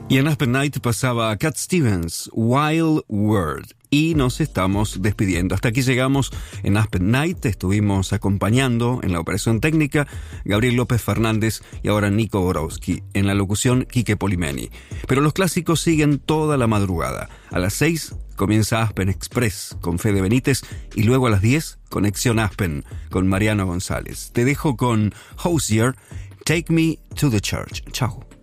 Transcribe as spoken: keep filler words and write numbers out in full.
Y en Aspen Night pasaba Cat Stevens, Wild World. Y nos estamos despidiendo. Hasta aquí llegamos en Aspen Night. Estuvimos acompañando en la operación técnica Gabriel López Fernández y ahora Nico Borowski. En la locución, Quique Polimeni. Pero los clásicos siguen toda la madrugada. A las seis comienza Aspen Express con Fede Benítez y luego a las diez, Conexión Aspen con Mariano González. Te dejo con Hozier, Take Me to the Church. Chao.